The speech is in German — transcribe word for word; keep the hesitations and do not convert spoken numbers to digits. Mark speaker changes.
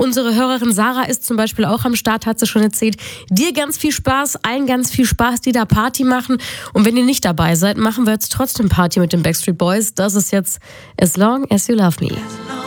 Speaker 1: Unsere Hörerin Sarah ist zum Beispiel auch am Start, hat sie schon erzählt. Dir ganz viel Spaß, allen ganz viel Spaß, die da Party machen. Und wenn ihr nicht dabei seid, machen wir jetzt trotzdem Party mit den Backstreet Boys. Das ist jetzt As Long As You Love Me.